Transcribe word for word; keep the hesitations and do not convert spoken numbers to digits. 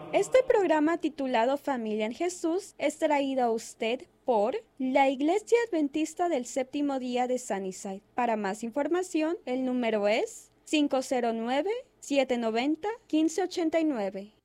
Este programa titulado Familia en Jesús es traído a usted por la Iglesia Adventista del Séptimo Día de Sunnyside. Para más información, el número es cinco cero nueve, siete nueve cero, uno cinco ocho nueve.